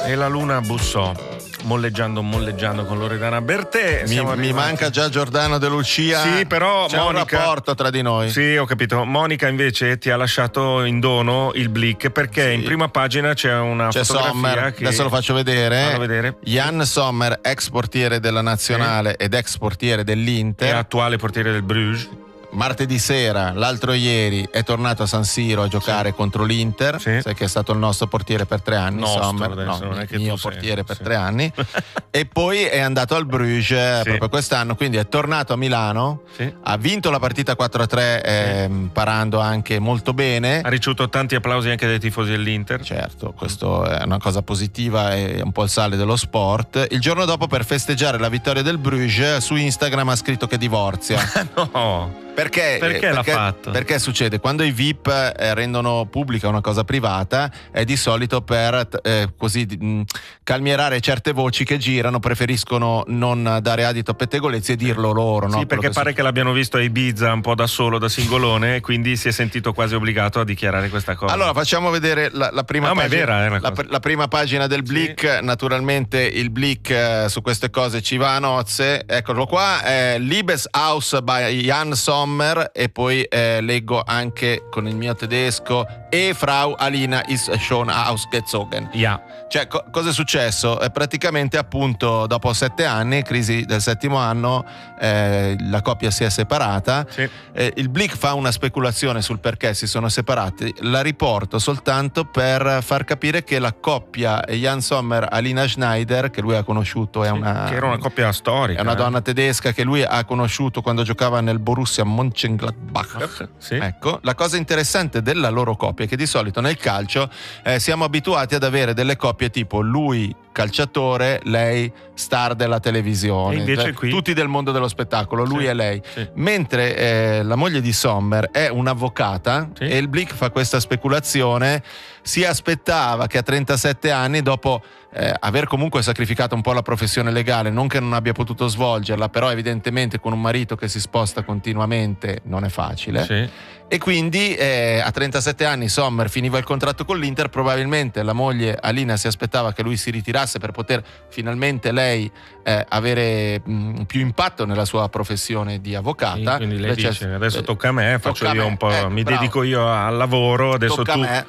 E la luna bussò, molleggiando con Loredana Bertè. Mi manca già Giordano De Lucia. Sì, però c'è Monica, un rapporto tra di noi. Sì, ho capito. Monica invece ti ha lasciato in dono il Blick, perché in prima pagina c'è una fotografia Sommer, che... adesso lo faccio vedere. Fallo vedere. Jan Sommer, ex portiere della Nazionale ed ex portiere dell'Inter. E attuale portiere del Bruges. Martedì sera, l'altro ieri, è tornato a San Siro a giocare contro l'Inter. Sai che è stato il nostro portiere per 3 anni. Sommer, non è che mio portiere per 3 anni. E poi è andato al Bruges proprio quest'anno, quindi è tornato a Milano, ha vinto la partita 4-3, parando anche molto bene. Ha ricevuto tanti applausi anche dai tifosi dell'Inter. Certo, questo è una cosa positiva, è un po' il sale dello sport. Il giorno dopo, per festeggiare la vittoria del Bruges, su Instagram ha scritto che divorzia. No! Perché l'ha fatto? Perché succede? Quando i VIP rendono pubblica una cosa privata, è di solito per calmierare certe voci che girano, preferiscono non dare adito a pettegolezzi e dirlo loro. Sì, perché pare che l'abbiano visto a Ibiza un po' da solo, da singolone, e quindi si è sentito quasi obbligato a dichiarare questa cosa. Allora facciamo vedere la prima pagina. Ma è vera, la prima pagina del Blick. Naturalmente il Blick su queste cose ci va a nozze. Eccolo qua, Liebeshaus by Jan Sommer. E poi leggo anche con il mio tedesco: e Frau Alina ist schon ausgezogen. Cioè, cosa è successo? Praticamente, appunto, dopo 7 anni, crisi del 7° anno, la coppia si è separata. Il Blick fa una speculazione sul perché si sono separati. La riporto soltanto per far capire che la coppia Jan Sommer Alina Schneider, che lui ha conosciuto, che era una coppia storica, è una donna tedesca che lui ha conosciuto quando giocava nel Borussia Mönchengladbach. Ecco, la cosa interessante della loro coppia è che di solito nel calcio siamo abituati ad avere delle coppie tipo lui calciatore, lei star della televisione, invece qui... tutti del mondo dello spettacolo, lui e lei. Mentre la moglie di Sommer è un'avvocata, e il Blick fa questa speculazione. Si aspettava che a 37 anni, dopo aver comunque sacrificato un po' la professione legale, non che non abbia potuto svolgerla, però evidentemente con un marito che si sposta continuamente non è facile. E quindi a 37 anni Sommer finiva il contratto con l'Inter. Probabilmente la moglie Alina si aspettava che lui si ritirasse per poter finalmente lei avere più impatto nella sua professione di avvocata. Quindi lei dice: adesso tocca a me, faccio io un po', mi dedico io al lavoro, adesso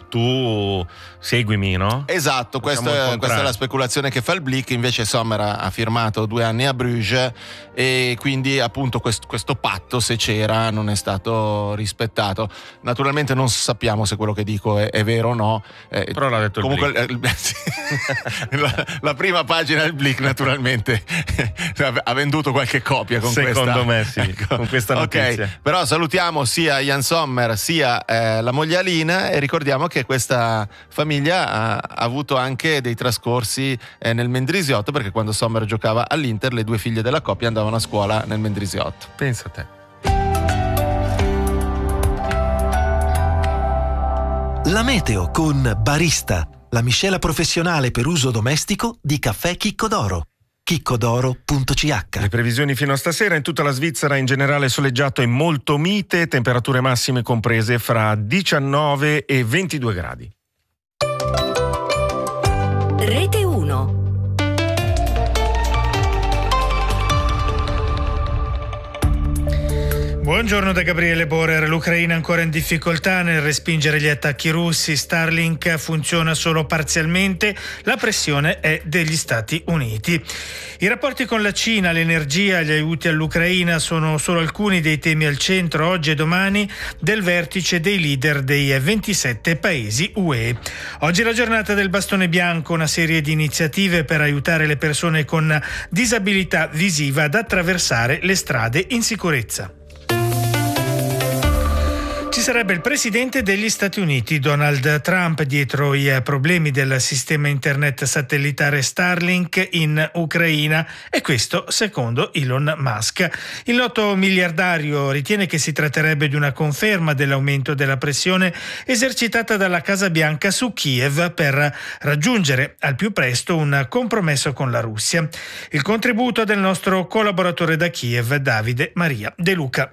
tu seguimi, no? Esatto, questa è la speculazione che fa il Blick. Invece Sommer ha firmato 2 anni a Bruges, e quindi appunto questo patto, se c'era, non è stato rispettato. Naturalmente non sappiamo se quello che dico è vero o no, però l'ha detto comunque il Blick. la prima pagina del Blick naturalmente ha venduto qualche copia con secondo questa. me con questa notizia. Ok, però salutiamo sia Jan Sommer sia la moglie Alina, e ricordiamo che questa famiglia ha avuto anche dei trascorsi nel Mendrisiotto, perché quando Sommer giocava all'Inter le 2 figlie della coppia andavano a scuola nel Mendrisiotto. Pensa a te. La meteo con Barista, la miscela professionale per uso domestico di caffè Chicco d'Oro. chiccodoro.ch. Le previsioni fino a stasera: in tutta la Svizzera in generale soleggiato e molto mite, temperature massime comprese fra 19 e 22 gradi. Rete 1. Buongiorno da Gabriele Borer. L'Ucraina ancora in difficoltà nel respingere gli attacchi russi. Starlink funziona solo parzialmente, la pressione è degli Stati Uniti. I rapporti con la Cina, l'energia, gli aiuti all'Ucraina sono solo alcuni dei temi al centro oggi e domani del vertice dei leader dei 27 paesi UE. Oggi è la giornata del bastone bianco, una serie di iniziative per aiutare le persone con disabilità visiva ad attraversare le strade in sicurezza. Ci sarebbe il presidente degli Stati Uniti, Donald Trump, dietro i problemi del sistema internet satellitare Starlink in Ucraina, e questo secondo Elon Musk. Il noto miliardario ritiene che si tratterebbe di una conferma dell'aumento della pressione esercitata dalla Casa Bianca su Kiev per raggiungere al più presto un compromesso con la Russia. Il contributo del nostro collaboratore da Kiev, Davide Maria De Luca.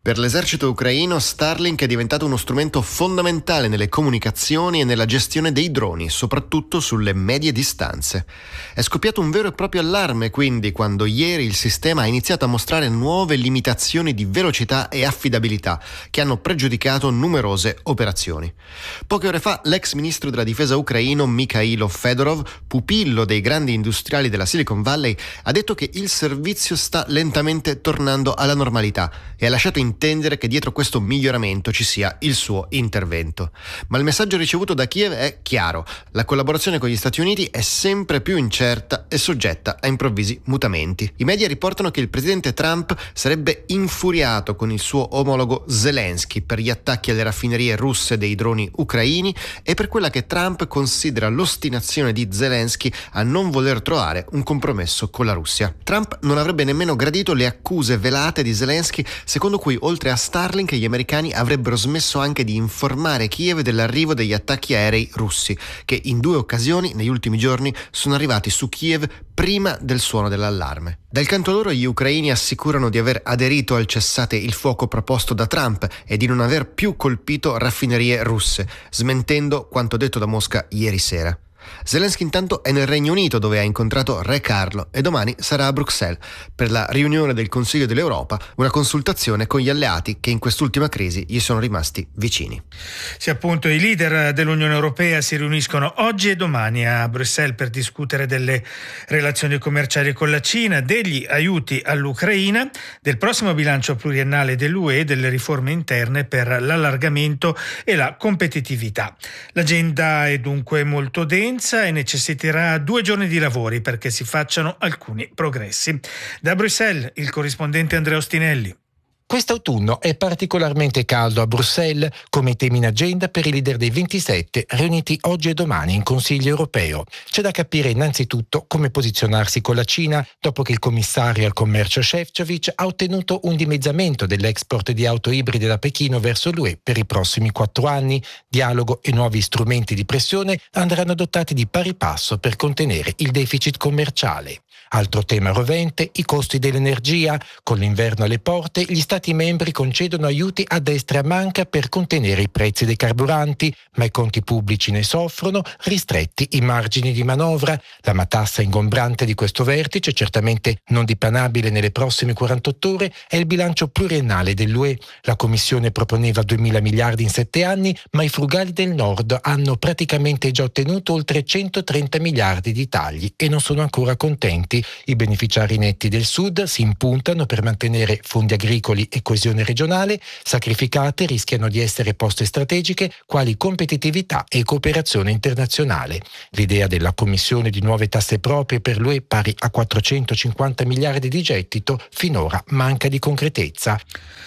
Per l'esercito ucraino Starlink è diventato uno strumento fondamentale nelle comunicazioni e nella gestione dei droni, soprattutto sulle medie distanze. È scoppiato un vero e proprio allarme quindi quando ieri il sistema ha iniziato a mostrare nuove limitazioni di velocità e affidabilità che hanno pregiudicato numerose operazioni. Poche ore fa l'ex ministro della difesa ucraino Mikhailo Fedorov, pupillo dei grandi industriali della Silicon Valley, ha detto che il servizio sta lentamente tornando alla normalità e ha lasciato intendere che dietro questo miglioramento ci sia il suo intervento. Ma il messaggio ricevuto da Kiev è chiaro: la collaborazione con gli Stati Uniti è sempre più incerta e soggetta a improvvisi mutamenti. I media riportano che il presidente Trump sarebbe infuriato con il suo omologo Zelensky per gli attacchi alle raffinerie russe dei droni ucraini e per quella che Trump considera l'ostinazione di Zelensky a non voler trovare un compromesso con la Russia. Trump non avrebbe nemmeno gradito le accuse velate di Zelensky, secondo cui oltre a Starlink gli americani avrebbero smesso anche di informare Kiev dell'arrivo degli attacchi aerei russi, che in 2 occasioni negli ultimi giorni sono arrivati su Kiev prima del suono dell'allarme. Dal canto loro gli ucraini assicurano di aver aderito al cessate il fuoco proposto da Trump e di non aver più colpito raffinerie russe, smentendo quanto detto da Mosca ieri sera. Zelensky intanto è nel Regno Unito, dove ha incontrato Re Carlo, e domani sarà a Bruxelles per la riunione del Consiglio dell'Europa, una consultazione con gli alleati che in quest'ultima crisi gli sono rimasti vicini. Sì, appunto, i leader dell'Unione Europea si riuniscono oggi e domani a Bruxelles per discutere delle relazioni commerciali con la Cina, degli aiuti all'Ucraina, del prossimo bilancio pluriennale dell'UE e delle riforme interne per l'allargamento e la competitività. L'agenda è dunque molto densa e necessiterà 2 giorni di lavori perché si facciano alcuni progressi. Da Bruxelles, il corrispondente Andrea Ostinelli. Quest'autunno è particolarmente caldo a Bruxelles, come temi in agenda per i leader dei 27 riuniti oggi e domani in Consiglio europeo. C'è da capire innanzitutto come posizionarsi con la Cina dopo che il commissario al commercio Šefčovič ha ottenuto un dimezzamento dell'export di auto ibride da Pechino verso l'UE per i prossimi 4 anni. Dialogo e nuovi strumenti di pressione andranno adottati di pari passo per contenere il deficit commerciale. Altro tema rovente, i costi dell'energia. Con l'inverno alle porte, gli Stati membri concedono aiuti a destra e a manca per contenere i prezzi dei carburanti, ma i conti pubblici ne soffrono, ristretti i margini di manovra. La matassa ingombrante di questo vertice, certamente non dipanabile nelle prossime 48 ore, è il bilancio pluriennale dell'UE. La Commissione proponeva 2.000 miliardi in 7 anni, ma i frugali del Nord hanno praticamente già ottenuto oltre 130 miliardi di tagli e non sono ancora contenti. I beneficiari netti del Sud si impuntano per mantenere fondi agricoli e coesione regionale, sacrificate rischiano di essere poste strategiche quali competitività e cooperazione internazionale. L'idea della Commissione di nuove tasse proprie per l'UE pari a 450 miliardi di gettito finora manca di concretezza.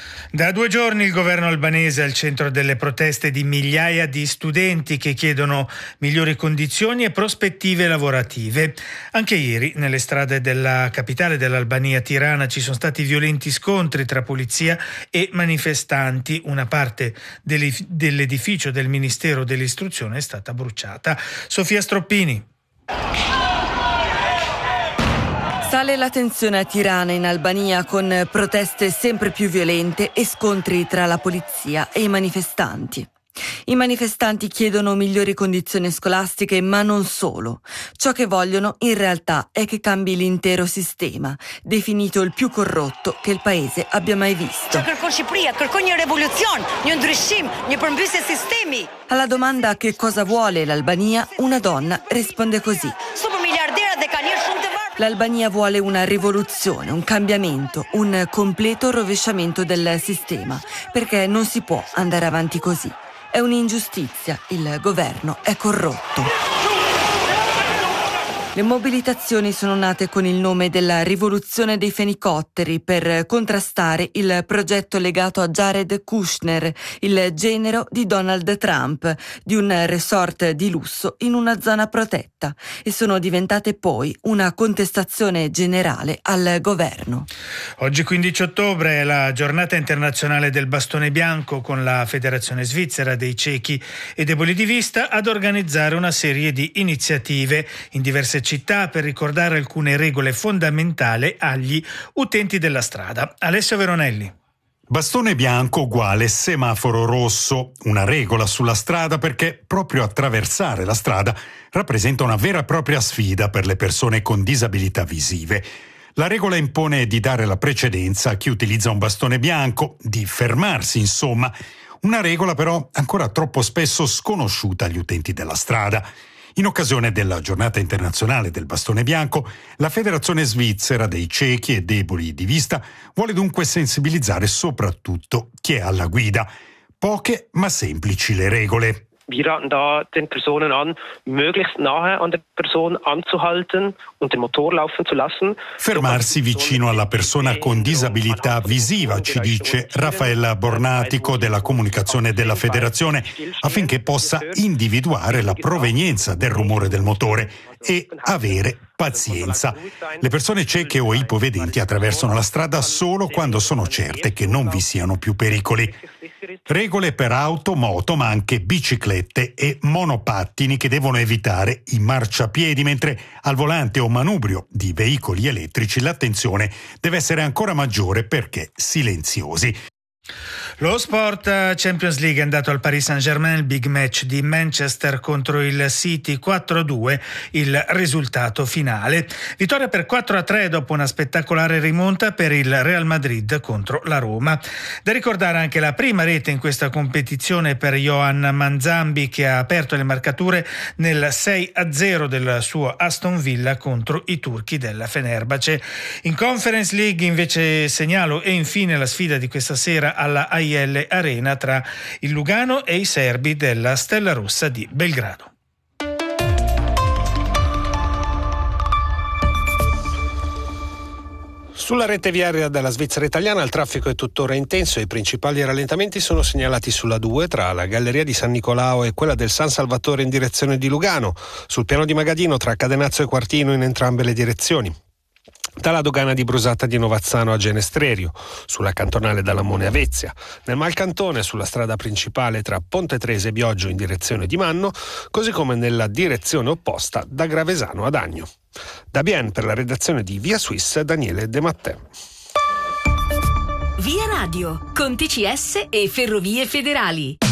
Da 2 giorni il governo albanese è al centro delle proteste di migliaia di studenti che chiedono migliori condizioni e prospettive lavorative. Anche ieri nelle strade della capitale dell'Albania, Tirana, ci sono stati violenti scontri tra polizia e manifestanti. Una parte dell'edificio del Ministero dell'Istruzione è stata bruciata. Sofia Stroppini. Sale la tensione a Tirana in Albania con proteste sempre più violente e scontri tra la polizia e i manifestanti. I manifestanti chiedono migliori condizioni scolastiche, ma non solo. Ciò che vogliono in realtà è che cambi l'intero sistema, definito il più corrotto che il paese abbia mai visto. Alla domanda che cosa vuole l'Albania, una donna risponde così: l'Albania vuole una rivoluzione, un cambiamento, un completo rovesciamento del sistema, perché non si può andare avanti così. È un'ingiustizia, il governo è corrotto. Le mobilitazioni sono nate con il nome della rivoluzione dei fenicotteri per contrastare il progetto legato a Jared Kushner, il genero di Donald Trump, di un resort di lusso in una zona protetta, e sono diventate poi una contestazione generale al governo. Oggi 15 ottobre è la giornata internazionale del bastone bianco, con la Federazione Svizzera dei Ciechi e Deboli di Vista ad organizzare una serie di iniziative in diverse città per ricordare alcune regole fondamentali agli utenti della strada. Alessio Veronelli. Bastone bianco uguale semaforo rosso, una regola sulla strada perché proprio attraversare la strada rappresenta una vera e propria sfida per le persone con disabilità visive. La regola impone di dare la precedenza a chi utilizza un bastone bianco, di fermarsi insomma. Una regola però ancora troppo spesso sconosciuta agli utenti della strada. In occasione della giornata internazionale del bastone bianco, la Federazione Svizzera dei Ciechi e Deboli di Vista vuole dunque sensibilizzare soprattutto chi è alla guida. Poche ma semplici le regole. Wir raten da den Personen an, möglichst nahe an der Person anzuhalten und den Motor laufen zu lassen. Fermarsi vicino alla persona con disabilità visiva, ci dice Raffaella Bornatico della comunicazione della Federazione, affinché possa individuare la provenienza del rumore del motore e avere pazienza. Le persone cieche o ipovedenti attraversano la strada solo quando sono certe che non vi siano più pericoli. Regole per auto, moto, ma anche biciclette e monopattini che devono evitare i marciapiedi, mentre al volante o manubrio di veicoli elettrici l'attenzione deve essere ancora maggiore perché silenziosi. Lo sport. Champions League è andato al Paris Saint-Germain, il big match di Manchester contro il City, 4-2 il risultato finale. Vittoria per 4-3 dopo una spettacolare rimonta per il Real Madrid contro la Roma. Da ricordare anche la prima rete in questa competizione per Johan Manzambi, che ha aperto le marcature nel 6-0 del suo Aston Villa contro i turchi della Fenerbahce. In Conference League invece segnalo e infine la sfida di questa sera alla AIL Arena tra il Lugano e i serbi della Stella Rossa di Belgrado. Sulla rete viaria della Svizzera italiana il traffico è tuttora intenso e i principali rallentamenti sono segnalati sulla 2 tra la Galleria di San Nicolao e quella del San Salvatore in direzione di Lugano, sul piano di Magadino tra Cadenazzo e Quartino in entrambe le direzioni, dalla dogana di Brusata di Novazzano a Genestrerio, sulla cantonale da Lamone a Vezia, nel Malcantone sulla strada principale tra Ponte Trese e Bioggio in direzione di Manno, così come nella direzione opposta da Gravesano ad Agno. Da Bien per la redazione di Via Suisse, Daniele De Mattè. Via Radio, con TCS e Ferrovie Federali.